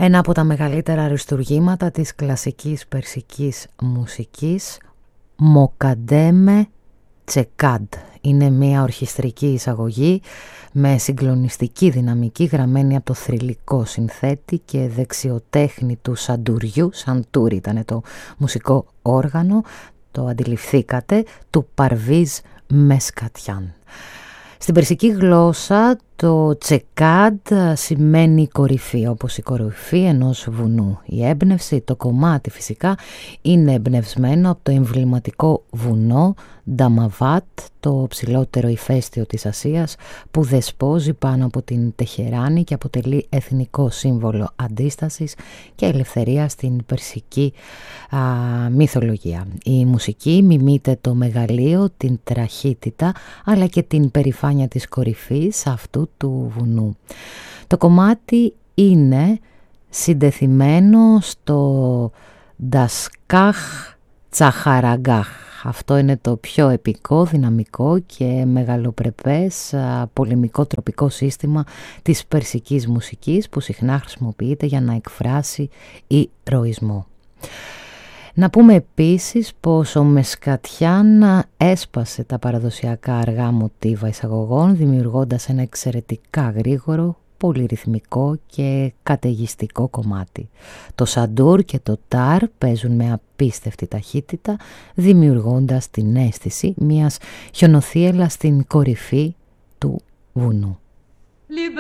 Ένα από τα μεγαλύτερα αριστουργήματα της κλασικής περσικής μουσικής, Μοκαντέμε Τσεκάντ. Είναι μια ορχιστρική εισαγωγή με συγκλονιστική δυναμική γραμμένη από το θρυλικό συνθέτη και δεξιοτέχνη του Σαντουριού. Σαντούρι ήταν το μουσικό όργανο, το αντιληφθήκατε, του Παρβίζ Μεσκατιάν. Στην περσική γλώσσα το τσεκάντ σημαίνει κορυφή, όπως η κορυφή ενός βουνού. Η έμπνευση, το κομμάτι φυσικά, είναι εμπνευσμένο από το εμβληματικό βουνό Νταμαβάτ, το ψηλότερο ηφαίστειο της Ασίας, που δεσπόζει πάνω από την Τεχεράνη και αποτελεί εθνικό σύμβολο αντίστασης και ελευθερίας στην περσική μυθολογία. Η μουσική μιμείται το μεγαλείο, την τραχύτητα, αλλά και την περηφάνεια της κορυφής αυτού του βουνού. Το κομμάτι είναι συντεθειμένο στο Ντασκάχ Τσαχαραγκάχ. Αυτό είναι το πιο επικό, δυναμικό και μεγαλοπρεπές πολεμικό τροπικό σύστημα της περσικής μουσικής, που συχνά χρησιμοποιείται για να εκφράσει ηρωισμό. Να πούμε επίσης πως ο Μεσκατιάν έσπασε τα παραδοσιακά αργά μοτίβα εισαγωγών, δημιουργώντας ένα εξαιρετικά γρήγορο, πολυρυθμικό και καταιγιστικό κομμάτι. Το σαντούρ και το τάρ παίζουν με απίστευτη ταχύτητα, δημιουργώντας την αίσθηση μιας χιονοθύελλας στην κορυφή του βουνού.